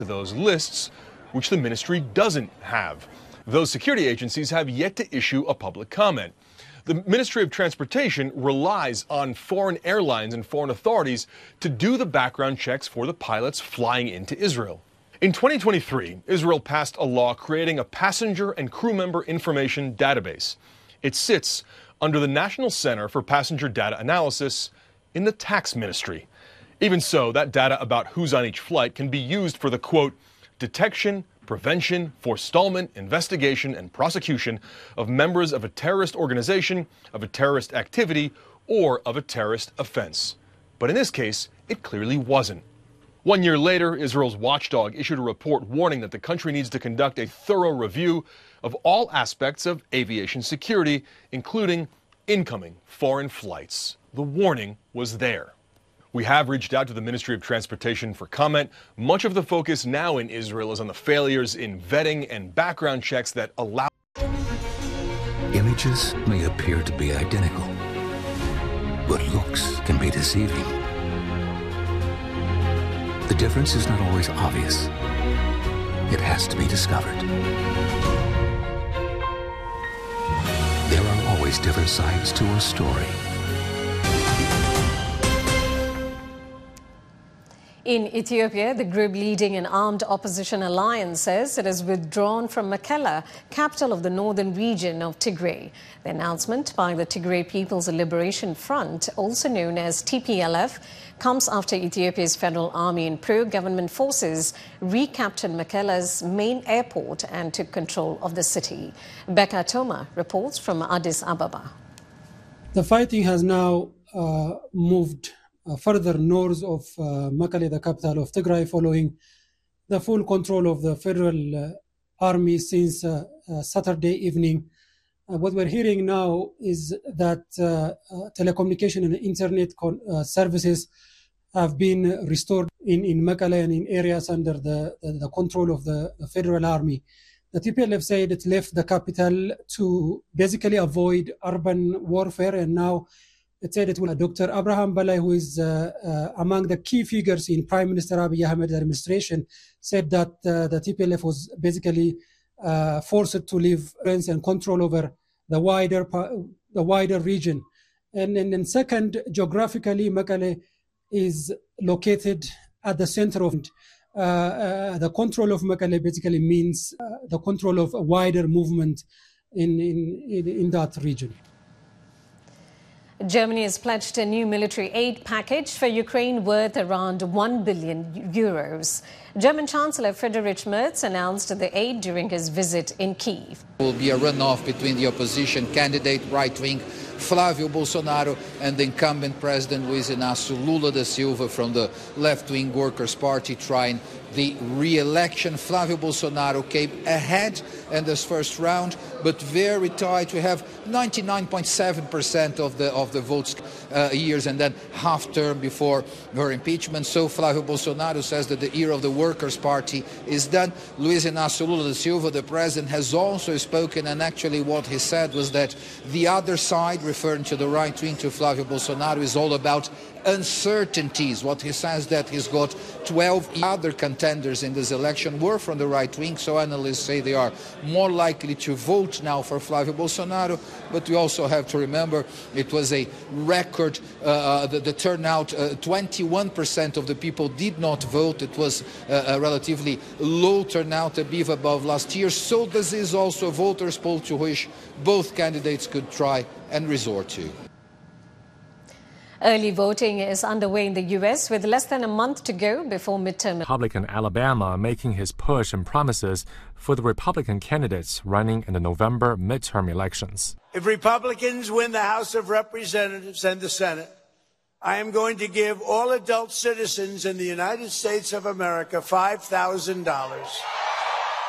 those lists, which the ministry doesn't have. Those security agencies have yet to issue a public comment. The Ministry of Transportation relies on foreign airlines and foreign authorities to do the background checks for the pilots flying into Israel. In 2023, Israel passed a law creating a passenger and crew member information database. It sits under the National Center for Passenger Data Analysis in the Tax Ministry. Even so, that data about who's on each flight can be used for the, quote, detection, prevention, forestallment, investigation, and prosecution of members of a terrorist organization, of a terrorist activity, or of a terrorist offense. But in this case, it clearly wasn't. 1 year later, Israel's watchdog issued a report warning that the country needs to conduct a thorough review of all aspects of aviation security, including incoming foreign flights. The warning was there. We have reached out to the Ministry of Transportation for comment. Much of the focus now in Israel is on the failures in vetting and background checks that allow. Images may appear to be identical, but looks can be deceiving. The difference is not always obvious. It has to be discovered. There are always different sides to a story. In Ethiopia, the group leading an armed opposition alliance says it has withdrawn from Mekelle, capital of the northern region of Tigray. The announcement by the Tigray People's Liberation Front, also known as TPLF, comes after Ethiopia's federal army and pro-government forces recaptured Mekelle's main airport and took control of the city. Becca Toma reports from Addis Ababa. The fighting has now moved further north of Mekelle, the capital of Tigray, following the full control of the federal army since Saturday evening. What we're hearing now is that telecommunication and internet services have been restored in Mekelle and in areas under the control of the federal army. The TPLF said it left the capital to basically avoid urban warfare, and now it said it will. Dr. Abraham Balai, who is among the key figures in Prime Minister Abiy Ahmed's administration, said that the TPLF was basically forced to leave and control over the wider region. And second, geographically, Mekelle is located at the center of the control of Mekelle basically means the control of a wider movement in that region. Germany has pledged a new military aid package for Ukraine worth around 1 billion euros. German Chancellor Friedrich Merz announced the aid during his visit in Kyiv. There will be a runoff between the opposition candidate, right-wing Flávio Bolsonaro, and the incumbent President Luiz Inácio Lula da Silva from the left-wing Workers' Party trying the re-election. Flávio Bolsonaro came ahead in this first round, but very tight. We have 99.7% of the votes years and then half term before her impeachment. So Flávio Bolsonaro says that the era of the Workers' Party is done. Luiz Inácio Lula da Silva, the president, has also spoken, and actually what he said was that the other side, referring to the right wing, to Flávio Bolsonaro, is all about uncertainties. What he says that he's got 12 other contenders in this election were from the right wing, so analysts say they are more likely to vote now for Flávio Bolsonaro. But we also have to remember it was a record, the turnout, 21% of the people did not vote. It was a relatively low turnout, a bit above last year. So this is also a voters' poll to which both candidates could try and resort to. Early voting is underway in the U.S. with less than a month to go before midterm. Republican Alabama making his push and promises for the Republican candidates running in the November midterm elections. If Republicans win the House of Representatives and the Senate, I am going to give all adult citizens in the United States of America $5,000.